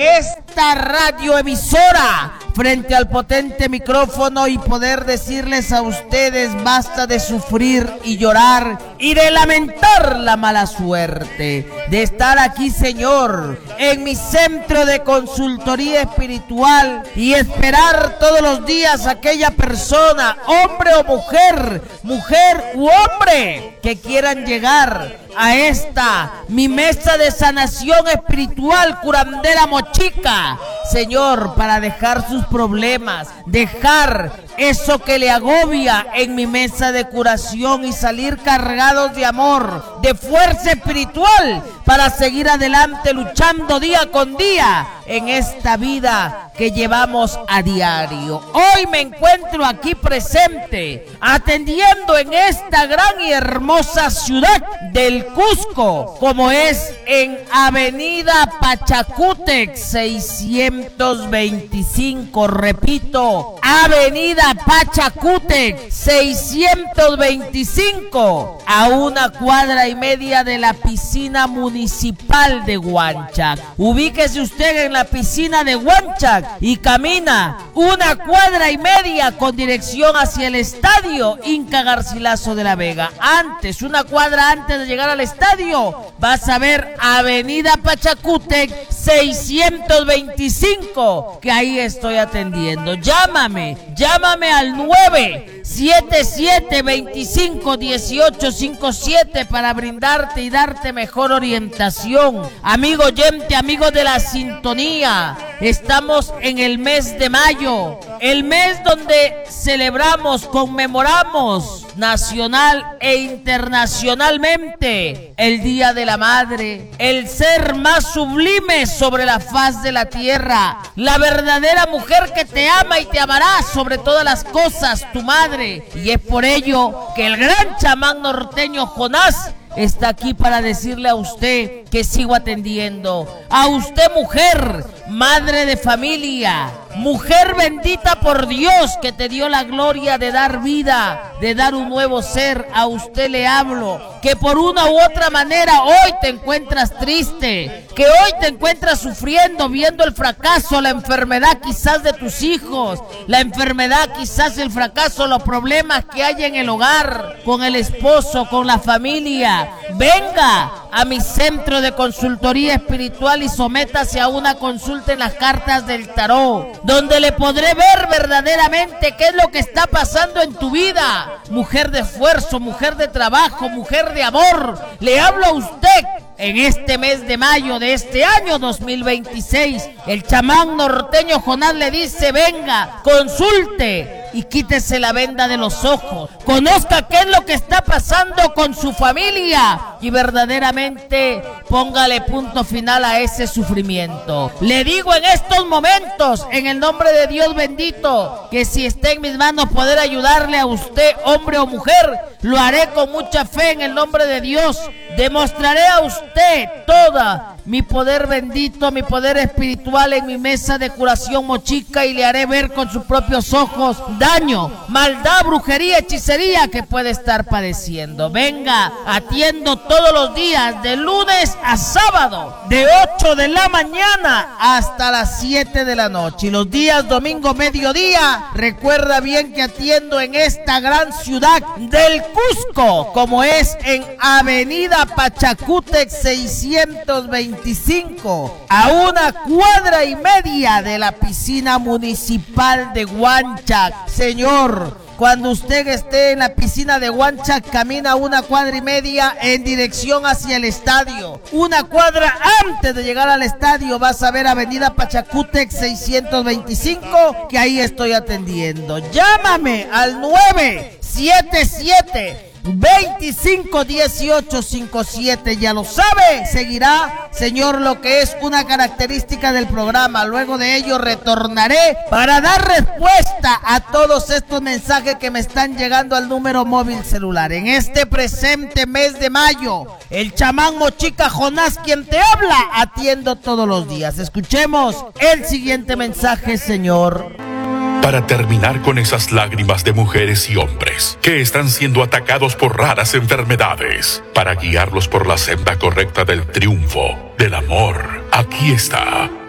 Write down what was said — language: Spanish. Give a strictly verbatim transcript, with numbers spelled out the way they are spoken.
esta radioemisora frente al potente micrófono y poder decirles a ustedes basta de sufrir y llorar y de lamentar la mala suerte de estar aquí, Señor, en mi centro de consultoría espiritual y esperar todos los días a aquella persona, hombre o mujer, mujer u hombre, que quieran llegar a esta, mi mesa de sanación espiritual curandera mochica, Señor, para dejar sus problemas, dejar eso que le agobia en mi mesa de curación y salir cargados de amor, de fuerza espiritual, para seguir adelante luchando día con día en esta vida que llevamos a diario. Hoy me encuentro aquí presente, atendiendo en esta gran y hermosa ciudad del Cusco, como es en Avenida Pachacútec seiscientos veinticinco, repito, Avenida Pachacútec seiscientos veinticinco, a una cuadra y media de la piscina municipal de Huanchac. Ubíquese usted en la piscina de Huanchac y camina una cuadra y media con dirección hacia el estadio Inca Garcilaso de la Vega. Antes, una cuadra antes de llegar al estadio, vas a ver Avenida Pachacútec seiscientos veinticinco, que ahí estoy atendiendo. Llámame, llámame al nueve siete siete, veinticinco, dieciocho cincuenta y siete para brindarte y darte mejor orientación. Amigo oyente, amigo de la sintonía, estamos en el mes de mayo, el mes donde celebramos, conmemoramos nacional e internacionalmente el Día de la Madre, el ser más sublime sobre la faz de la tierra, la verdadera mujer que te ama y te amará sobre todas las cosas, tu madre. Y es por ello que el gran chamán norteño Jonás está aquí para decirle a usted que sigo atendiendo. A usted, mujer, madre de familia, mujer bendita por Dios que te dio la gloria de dar vida, de dar un nuevo ser. A usted le hablo, que por una u otra manera hoy te encuentras triste, que hoy te encuentras sufriendo, viendo el fracaso, la enfermedad quizás de tus hijos, la enfermedad quizás el fracaso, los problemas que hay en el hogar, con el esposo, con la familia. Venga a mi centro de consultoría espiritual y sométase a una consulta en las cartas del tarot, donde le podré ver verdaderamente qué es lo que está pasando en tu vida. Mujer de esfuerzo, mujer de trabajo, mujer de amor, le hablo a usted en este mes de mayo de este año dos mil veintiséis. El chamán norteño Jonás le dice: venga, consulte y quítese la venda de los ojos, conozca qué es lo que está pasando con su familia y verdaderamente póngale punto final a ese sufrimiento. Le digo en estos momentos, en el nombre de Dios bendito, que si está en mis manos poder ayudarle a usted, hombre o mujer, lo haré con mucha fe en el nombre de Dios. Demostraré a usted toda mi poder bendito, mi poder espiritual en mi mesa de curación mochica, y le haré ver con sus propios ojos daño, maldad, brujería, hechicería que puede estar padeciendo. Venga, atiendo todos los días de lunes a sábado, de ocho de la mañana hasta las siete de la noche, y los días domingo mediodía. Recuerda bien que atiendo en esta gran ciudad del Cusco, como es en Avenida Pachacútec seiscientos veinticinco, a una cuadra y media de la piscina municipal de Huanchac. Señor, cuando usted esté en la piscina de Huanchac, camina una cuadra y media en dirección hacia el estadio. Una cuadra antes de llegar al estadio vas a ver Avenida Pachacútec seiscientos veinticinco, que ahí estoy atendiendo. Llámame al nueve siete siete, veinticinco, dieciocho cincuenta y siete. Ya lo sabe, seguirá, señor, lo que es una característica del programa. Luego de ello retornaré para dar respuesta a todos estos mensajes que me están llegando al número móvil celular. En este presente mes de mayo, el chamán mochica Jonás, quien te habla, atiendo todos los días. Escuchemos el siguiente mensaje, señor. Para terminar con esas lágrimas de mujeres y hombres que están siendo atacados por raras enfermedades, para guiarlos por la senda correcta del triunfo, del amor, aquí está